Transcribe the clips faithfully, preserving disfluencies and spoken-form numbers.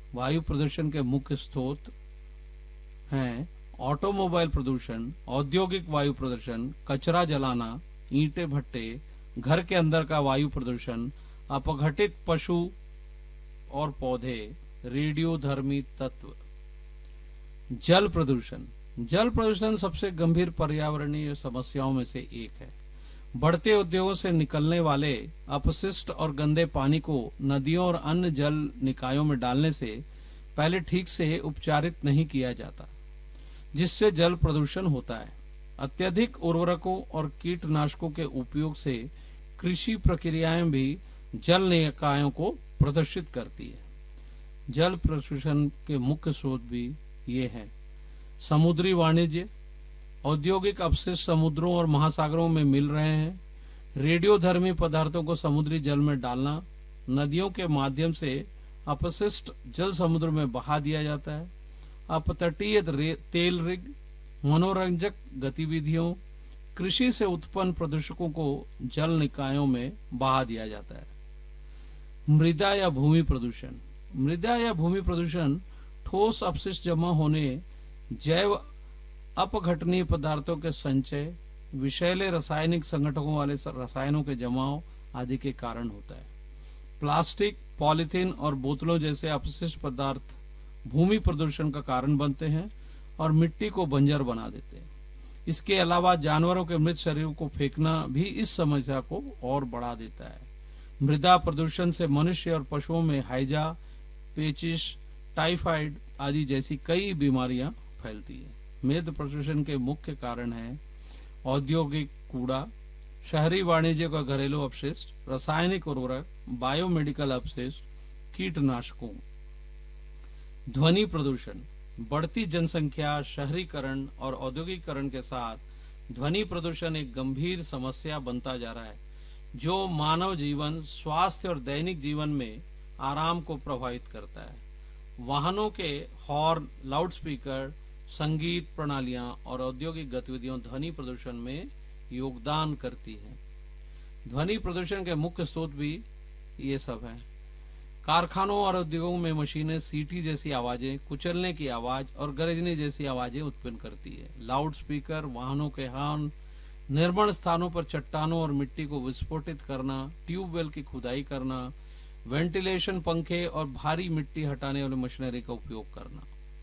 वायु प्रदूषण के मुख्य स्रोत हैं ऑटोमोबाइल प्रदूषण, औद्योगिक वायु प्रदूषण, कचरा जलाना, ईंटें भट्टे, घर के अंदर का वायु प्रदूषण, अपघटित पशु और पौधे, रेडियोधर्मी तत्व। जल प्रदूषण। जल प्रदूषण सबसे गंभीर पर्यावरणीय समस्याओं में से एक है। बढ़ते उद्योगों से निकलने वाले अपशिष्ट और गंदे पानी को नदियों और अन्य जल निकायों में डालने से पहले ठीक से उपचारित नहीं किया जाता, जिससे जल प्रदूषण होता है। अत्यधिक उर्वरकों और कीटनाशकों के उपयोग से कृषि प्रक्रियाएं भी जल निकायों को प्रदूषित करती है। जल प्रदूषण के मुख्य स्रोत भी ये हैं: समुद्री वाणिज्य, औद्योगिक अपशिष्ट समुद्रों और महासागरों में मिल रहे हैं, रेडियोधर्मी पदार्थों को समुद्री जल में डालना, नदियों के माध्यम से अपशिष्ट जल समुद्र में बहा दिया जाता है, अपतटीय तेल रिग, मनोरंजक गतिविधियों, कृषि से उत्पन्न प्रदूषकों को जल निकायों में बहा दिया जाता है। मृदा या भूमि प्रदूषण। मृदा या भूमि प्रदूषण ठोस अपशिष्ट जमा होने, जैव अपघटनीय पदार्थों के संचय, विषैले रासायनिक संगठनों वाले रसायनों के जमाव आदि के कारण होता है। प्लास्टिक, पॉलीथीन और बोतलों जैसे अपशिष्ट पदार्थ भूमि प्रदूषण का कारण बनते हैं और मिट्टी को बंजर बना देते हैं। इसके अलावा जानवरों के मृत शरीरों को फेंकना भी इस समस्या को और बढ़ा देता है। मृदा प्रदूषण से मनुष्य और पशुओं में हैजा, पेचिश, टाइफाइड आदि जैसी कई बीमारियां फैलती है। मृदा प्रदूषण के मुख्य कारण हैं औद्योगिक कूड़ा, शहरी वाणिज्य का घरेलू अपशिष्ट, रासायनिक उर्वरक, बायोमेडिकल अपशिष्ट, कीटनाशकों। ध्वनि प्रदूषण। बढ़ती जनसंख्या, शहरीकरण और औद्योगिकरण के साथ ध्वनि प्रदूषण एक गंभीर समस्या बनता जा रहा है, जो मानव जीवन, स्वास्थ्य और दैनिक जीवन में आराम को प्रभावित करता है। वाहनों के हॉर्न, लाउडस्पीकर, संगीत प्रणालियां और औद्योगिक गतिविधियों ध्वनि प्रदूषण में योगदान करती हैं। ध्वनि प्रदूषण के मुख्य स्रोत भी ये सब हैं: कारखानों और उद्योगों में मशीनें सीटी जैसी आवाजें, कुचलने की आवाज और गरजने जैसी आवाजें उत्पन्न करती है। लाउड स्पीकर, वाहनों के हॉर्न, निर्माण स्थानों पर चट्टानों और मिट्टी को विस्फोटित करना, ट्यूबवेल की खुदाई करना, वेंटिलेशन पंखे और भारी मिट्टी हटाने वाली मशीनरी का उपयोग करना।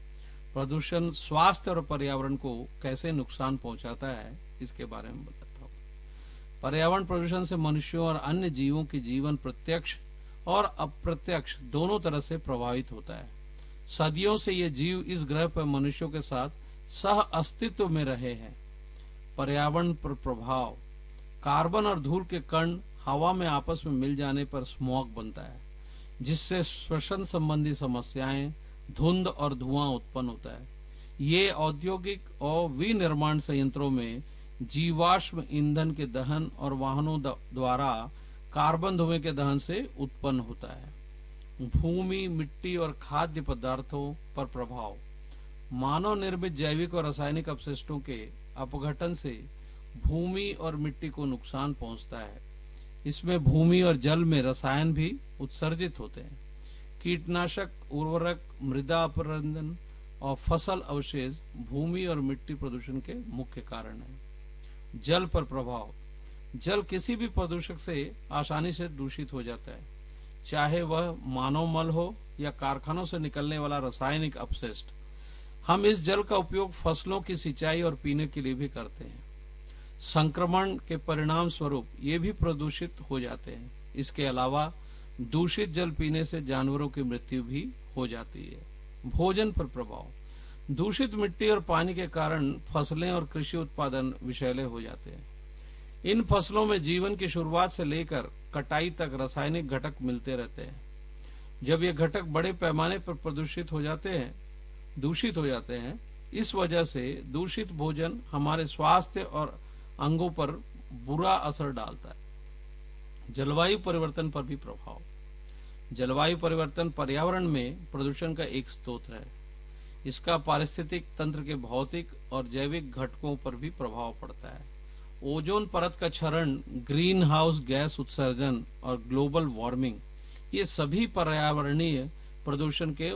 प्रदूषण स्वास्थ्य और पर्यावरण को कैसे नुकसान पहुंचाता है, इसके बारे में बताता हूँ। पर्यावरण प्रदूषण से मनुष्यों और अन्य जीवों की जीवन प्रत्यक्ष और अप्रत्यक्ष दोनों तरह से प्रभावित होता है। सदियों से ये जीव इस ग्रह पर मनुष्यों के साथ सह अस्तित्व में रहे हैं। पर्यावरण पर प्रभाव। कार्बन और धूल के कण हवा में आपस में मिल जाने पर स्मॉग बनता है, जिससे श्वसन संबंधी समस्याएं, धुंध और धुआं उत्पन्न होता है। ये औद्योगिक और विनिर्माण संयंत्रों में जीवाश्म ईंधन के दहन और वाहनों द्वारा कार्बन धुएं के दहन से उत्पन्न होता है। भूमि, मिट्टी और खाद्य पदार्थों पर प्रभाव। मानव निर्मित जैविक और रासायनिक अपशिष्टों के अपघटन से भूमि और मिट्टी को नुकसान पहुंचता है। इसमें भूमि और जल में रसायन भी उत्सर्जित होते हैं। कीटनाशक, उर्वरक, मृदा अपरदन और फसल अवशेष भूमि और मिट्टी प्रदूषण के मुख्य कारण हैं। जल पर प्रभाव। जल किसी भी प्रदूषक से आसानी से दूषित हो जाता है, चाहे वह मानव मल हो या कारखानों से निकलने वाला रासायनिक अपशिष्ट। हम इस जल का उपयोग फसलों की सिंचाई और पीने के लिए भी करते हैं। संक्रमण के परिणाम स्वरूप ये भी प्रदूषित हो जाते हैं। इसके अलावा दूषित जल पीने से जानवरों की मृत्यु भी हो जाती है। भोजन पर प्रभाव। दूषित मिट्टी और पानी के कारण फसलें और कृषि उत्पादन विषैले हो जाते हैं। इन फसलों में जीवन की शुरुआत से लेकर कटाई तक रासायनिक घटक मिलते रहते हैं। जब ये घटक बड़े पैमाने पर प्रदूषित हो जाते हैं, दूषित हो जाते हैं, इस वजह से दूषित भोजन हमारे स्वास्थ्य और अंगों पर बुरा असर डालता है। जलवायु परिवर्तन पर भी प्रभाव। जलवायु परिवर्तन पर्यावरण में प्रदूषण का एक स्रोत है। इसका पारिस्थितिक तंत्र के भौतिक और जैविक घटकों पर भी प्रभाव पड़ता है। ओजोन परत का क्षरण, ग्रीन हाउस गैस उत्सर्जन और ग्लोबल वार्मिंग, ये सभी पर्यावरणीय प्रदूषण के